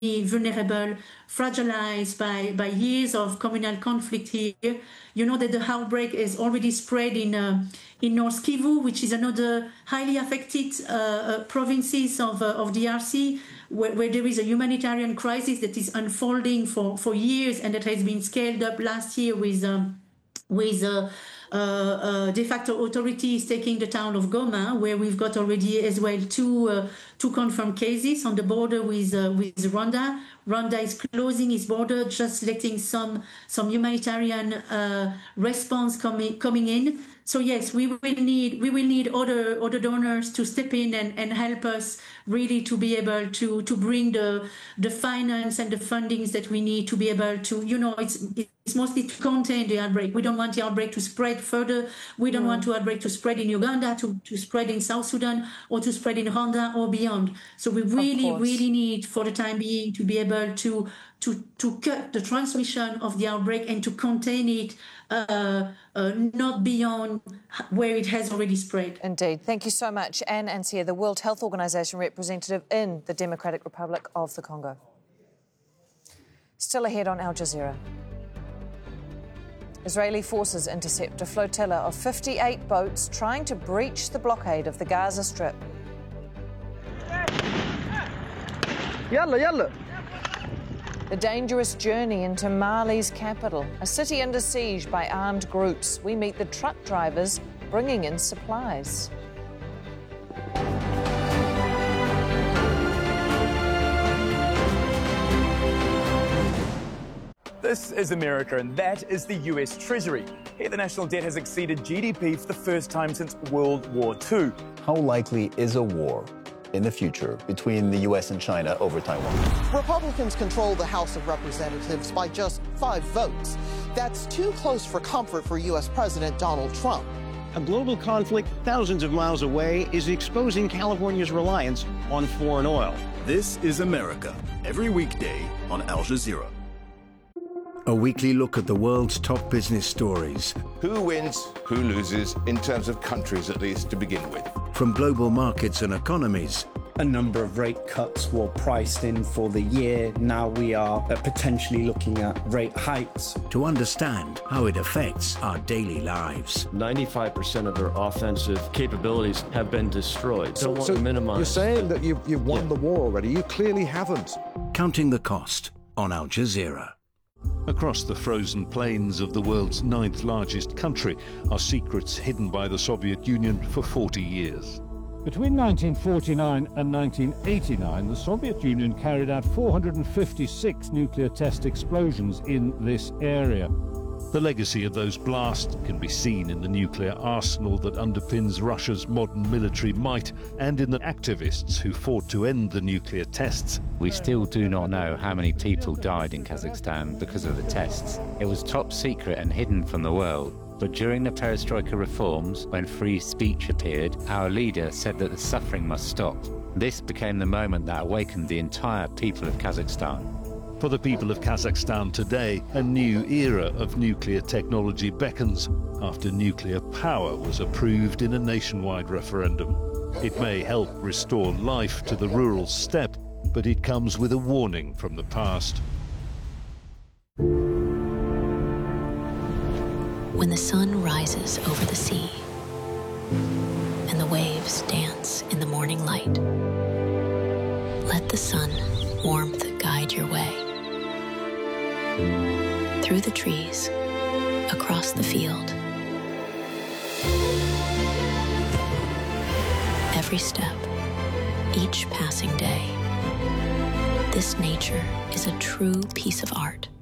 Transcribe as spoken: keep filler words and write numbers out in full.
vulnerable, fragilized by, by years of communal conflict here. You know that the outbreak is already spread in uh, in North Kivu, which is another highly affected uh, uh, provinces of, uh, of D R C, where, where there is a humanitarian crisis that is unfolding for, for years and that has been scaled up last year with um, with uh, uh, uh, de facto authorities taking the town of Goma, where we've got already as well two uh, two confirmed cases on the border with uh, with Rwanda. Rwanda is closing its border, just letting some some humanitarian uh, response coming coming in. So yes, we will need we will need other other donors to step in and, and help us really to be able to to bring the the finance and the fundings that we need to be able to, you know, it's it's mostly to contain the outbreak. We don't want the outbreak to spread further. We don't mm. want the outbreak to spread in Uganda, to, to spread in South Sudan, or to spread in Rwanda or beyond. So we really, really need for the time being to be able to to to cut the transmission of the outbreak and to contain it uh, uh, not beyond where it has already spread. Indeed. Thank you so much. Anne Ansier, the World Health Organization representative in the Democratic Republic of the Congo. Still ahead on Al Jazeera. Israeli forces intercept a flotilla of fifty-eight boats trying to breach the blockade of the Gaza Strip. Yalla, yalla. The dangerous journey into Mali's capital, a city under siege by armed groups. We meet the truck drivers bringing in supplies. This is America, and that is the U S Treasury. Here, the national debt has exceeded G D P for the first time since World War Two. How likely is a war in the future between the U S and China over Taiwan? Republicans control the House of Representatives by just five votes. That's too close for comfort for U S President Donald Trump. A global conflict thousands of miles away is exposing California's reliance on foreign oil. This is America, every weekday on Al Jazeera. A weekly look at the world's top business stories. Who wins, who loses, in terms of countries at least to begin with. From global markets and economies. A number of rate cuts were priced in for the year. Now we are potentially looking at rate hikes. To understand how it affects our daily lives. ninety-five percent of their offensive capabilities have been destroyed. So, Don't want so to minimize. You're saying that you've, you've won yeah. the war already. You clearly haven't. Counting the cost on Al Jazeera. Across the frozen plains of the world's ninth largest country are secrets hidden by the Soviet Union for forty years. Between nineteen forty-nine and nineteen eighty-nine, the Soviet Union carried out four hundred fifty-six nuclear test explosions in this area. The legacy of those blasts can be seen in the nuclear arsenal that underpins Russia's modern military might and in the activists who fought to end the nuclear tests. We still do not know how many people died in Kazakhstan because of the tests. It was top secret and hidden from the world. But during the perestroika reforms, when free speech appeared, our leader said that the suffering must stop. This became the moment that awakened the entire people of Kazakhstan. For the people of Kazakhstan today, a new era of nuclear technology beckons after nuclear power was approved in a nationwide referendum. It may help restore life to the rural steppe, but it comes with a warning from the past. When the sun rises over the sea and the waves dance in the morning light, let the sun warmth guide your way. Through the trees, across the field. Every step, each passing day. This nature is a true piece of art.